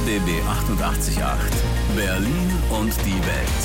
RBB 888, Berlin und die Welt.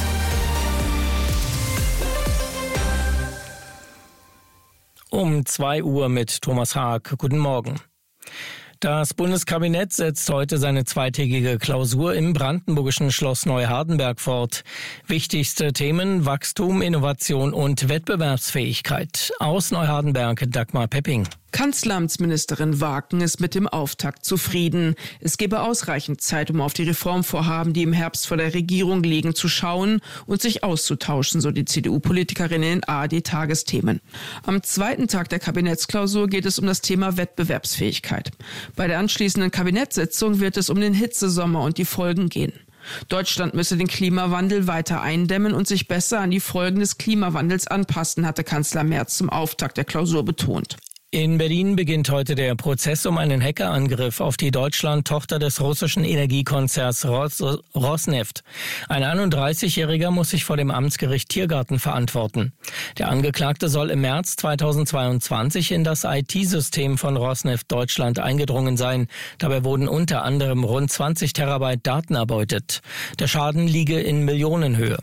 Um 2 Uhr mit Thomas Haag. Guten Morgen. Das Bundeskabinett setzt heute seine zweitägige Klausur im brandenburgischen Schloss Neuhardenberg fort. Wichtigste Themen: Wachstum, Innovation und Wettbewerbsfähigkeit. Aus Neuhardenberg Dagmar Pepping. Kanzleramtsministerin Waken ist mit dem Auftakt zufrieden. Es gebe ausreichend Zeit, um auf die Reformvorhaben, die im Herbst vor der Regierung liegen, zu schauen und sich auszutauschen, so die CDU-Politikerin in den ARD-Tagesthemen. Am zweiten Tag der Kabinettsklausur geht es um das Thema Wettbewerbsfähigkeit. Bei der anschließenden Kabinettssitzung wird es um den Hitzesommer und die Folgen gehen. Deutschland müsse den Klimawandel weiter eindämmen und sich besser an die Folgen des Klimawandels anpassen, hatte Kanzler Merz zum Auftakt der Klausur betont. In Berlin beginnt heute der Prozess um einen Hackerangriff auf die Deutschland-Tochter des russischen Energiekonzerns Rosneft. Ein 31-Jähriger muss sich vor dem Amtsgericht Tiergarten verantworten. Der Angeklagte soll im März 2022 in das IT-System von Rosneft Deutschland eingedrungen sein. Dabei wurden unter anderem rund 20 Terabyte Daten erbeutet. Der Schaden liege in Millionenhöhe.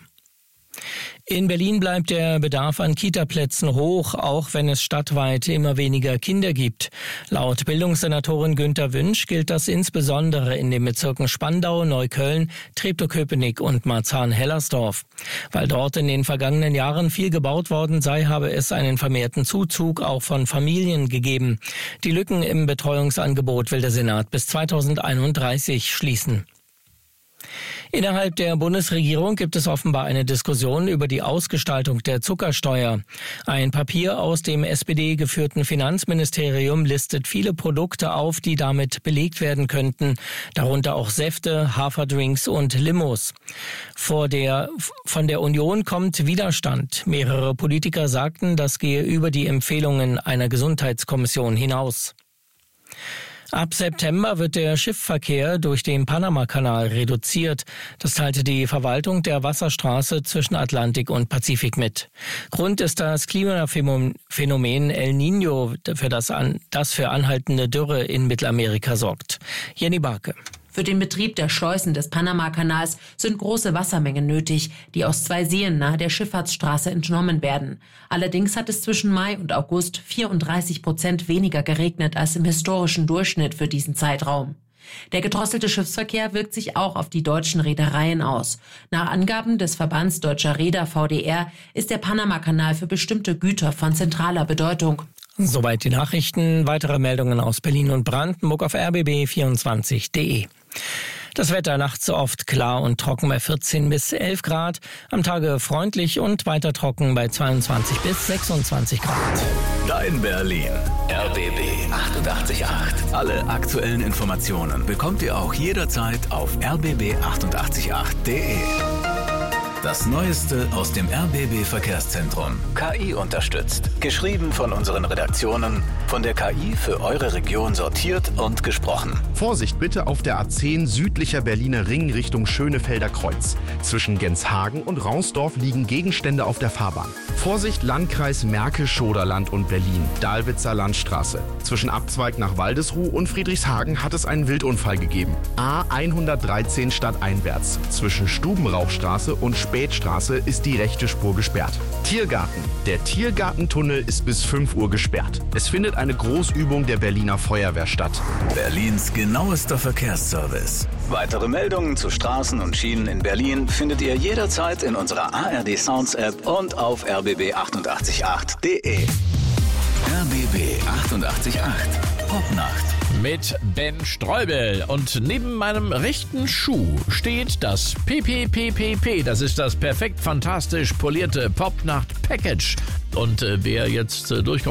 In Berlin bleibt der Bedarf an Kitaplätzen hoch, auch wenn es stadtweit immer weniger Kinder gibt. Laut Bildungssenatorin Günter Wünsch gilt das insbesondere in den Bezirken Spandau, Neukölln, Treptow-Köpenick und Marzahn-Hellersdorf. Weil dort in den vergangenen Jahren viel gebaut worden sei, habe es einen vermehrten Zuzug auch von Familien gegeben. Die Lücken im Betreuungsangebot will der Senat bis 2031 schließen. Innerhalb der Bundesregierung gibt es offenbar eine Diskussion über die Ausgestaltung der Zuckersteuer. Ein Papier aus dem SPD-geführten Finanzministerium listet viele Produkte auf, die damit belegt werden könnten, darunter auch Säfte, Haferdrinks und Limos. Von der Union kommt Widerstand. Mehrere Politiker sagten, das gehe über die Empfehlungen einer Gesundheitskommission hinaus. Ab September wird der Schiffsverkehr durch den Panamakanal reduziert. Das teilte die Verwaltung der Wasserstraße zwischen Atlantik und Pazifik mit. Grund ist das Klimaphänomen El Niño, das für anhaltende Dürre in Mittelamerika sorgt. Jenny Barke. Für den Betrieb der Schleusen des Panamakanals sind große Wassermengen nötig, die aus 2 Seen nahe der Schifffahrtsstraße entnommen werden. Allerdings hat es zwischen Mai und August 34% weniger geregnet als im historischen Durchschnitt für diesen Zeitraum. Der gedrosselte Schiffsverkehr wirkt sich auch auf die deutschen Reedereien aus. Nach Angaben des Verbands Deutscher Reeder VDR ist der Panamakanal für bestimmte Güter von zentraler Bedeutung. Soweit die Nachrichten. Weitere Meldungen aus Berlin und Brandenburg auf rbb24.de. Das Wetter nachts oft klar und trocken bei 14 bis 11 Grad. Am Tage freundlich und weiter trocken bei 22 bis 26 Grad. Dein Berlin. RBB 888. Alle aktuellen Informationen bekommt ihr auch jederzeit auf rbb888.de. Das Neueste aus dem RBB Verkehrszentrum. KI unterstützt. Geschrieben von unseren Redaktionen, von der KI für eure Region sortiert und gesprochen. Vorsicht bitte auf der A10 südlicher Berliner Ring Richtung Schönefelder Kreuz. Zwischen Genshagen und Rausdorf liegen Gegenstände auf der Fahrbahn. Vorsicht Landkreis Märkisch-Schoderland und Berlin, Dahlwitzer Landstraße. Zwischen Abzweig nach Waldesruh und Friedrichshagen hat es einen Wildunfall gegeben. A113 stadteinwärts. Zwischen Stubenrauchstraße und Spätstraße ist die rechte Spur gesperrt. Tiergarten. Der Tiergartentunnel ist bis 5 Uhr gesperrt. Es findet eine Großübung der Berliner Feuerwehr statt. Berlins genauester Verkehrsservice. Weitere Meldungen zu Straßen und Schienen in Berlin findet ihr jederzeit in unserer ARD Sounds App und auf rbb888.de. RBB 888 Popnacht. Mit Ben Streubel. Und neben meinem rechten Schuh steht das PPPPP. Das ist das perfekt fantastisch polierte Popnacht Package. Und wer jetzt durchkommt,